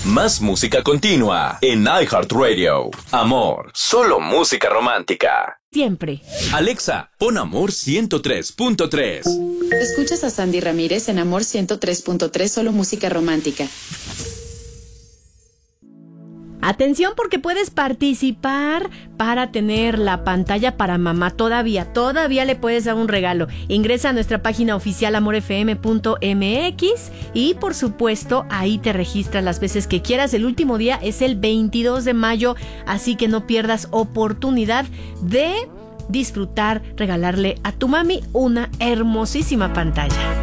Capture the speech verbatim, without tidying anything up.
Más música continua en iHeartRadio. Amor, solo música romántica. Siempre. Alexa, pon Amor ciento tres punto tres. Escuchas a Sandy Ramírez en Amor ciento tres punto tres, solo música romántica. Atención, porque puedes participar para tener la pantalla para mamá. Todavía, todavía le puedes dar un regalo. Ingresa a nuestra página oficial amor f m punto m x y por supuesto ahí te registras las veces que quieras. El último día es el veintidós de mayo, así que no pierdas oportunidad de disfrutar, regalarle a tu mami una hermosísima pantalla.